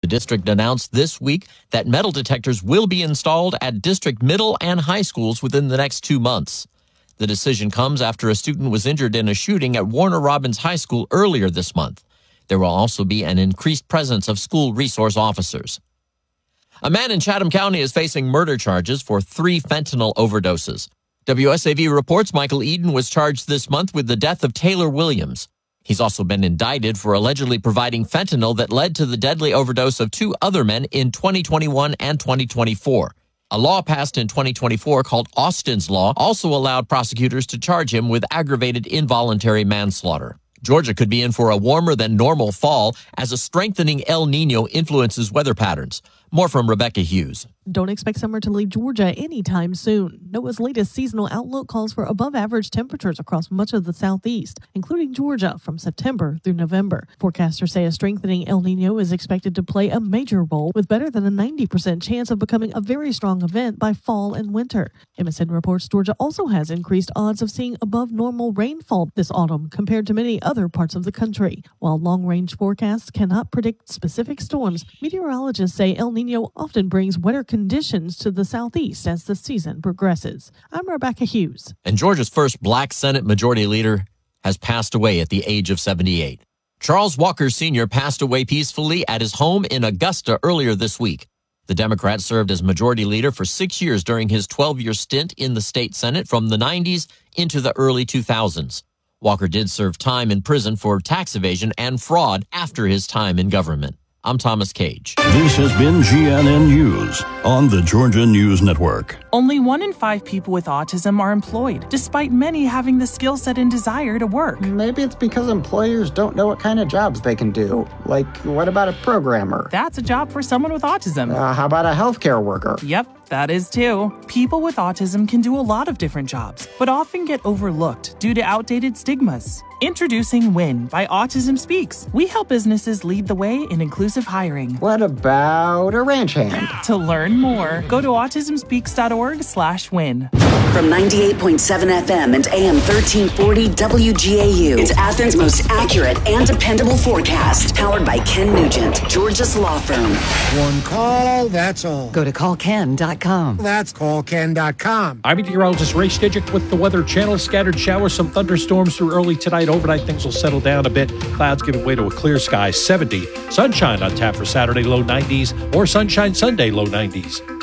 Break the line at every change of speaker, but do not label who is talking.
district announced this week that metal detectors will be installed at district middle and high schools within the next 2 months. The decision comes after a student was injured in a shooting at Warner Robins High School earlier this month. There will also be an increased presence of school resource officers. A man in Chatham County is facing murder charges for 3 fentanyl overdoses. WSAV reports Michael Eden was charged this month with the death of Taylor Williams. He's also been indicted for allegedly providing fentanyl that led to the deadly overdose of 2 other men in 2021 and 2024. A law passed in 2024 called Austin's Law also allowed prosecutors to charge him with aggravated involuntary manslaughter. Georgia could be in for a warmer than normal fall as a strengthening El Nino influences weather patterns. More from Rebecca Hughes.
Don't expect summer to leave Georgia anytime soon. NOAA's latest seasonal outlook calls for above-average temperatures across much of the southeast, including Georgia, from September through November. Forecasters say a strengthening El Nino is expected to play a major role, with better than a 90% chance of becoming a very strong event by fall and winter. MSN reports Georgia also has increased odds of seeing above-normal rainfall this autumn compared to many other parts of the country. While long-range forecasts cannot predict specific storms, meteorologists say El Nino often brings wetter conditions to the southeast as the season progresses. I'm Rebecca Hughes.
And Georgia's first black Senate Majority Leader has passed away at the age of 78. Charles Walker Sr. passed away peacefully at his home in Augusta earlier this week. The Democrat served as Majority Leader for 6 years during his 12-year stint in the state Senate from the 90s into the early 2000s. Walker did serve time in prison for tax evasion and fraud after his time in government. I'm Thomas Cage.
This has been GNN News on the Georgia News Network.
Only 1 in 5 people with autism are employed, despite many having the skill set and desire to work.
Maybe it's because employers don't know what kind of jobs they can do. Like, what about a programmer?
That's a job for someone with autism.
How about a healthcare worker?
Yep, that is too. People with autism can do a lot of different jobs, but often get overlooked due to outdated stigmas. Introducing WIN by Autism Speaks. We help businesses lead the way in inclusive hiring.
What about a ranch hand?
To learn more, go to autismspeaks.org/win.
From 98.7 FM and AM 1340 WGAU, it's Athens' most accurate and dependable forecast. Powered by Ken Nugent, Georgia's law firm.
One call, that's all.
Go to callken.com.
That's callken.com.
I'm meteorologist Ray Stidgick with the Weather Channel. Scattered showers, some thunderstorms through early tonight. Overnight, things will settle down a bit. Clouds giving way to a clear sky, 70. Sunshine on tap for Saturday, low 90s, or sunshine Sunday, low 90s.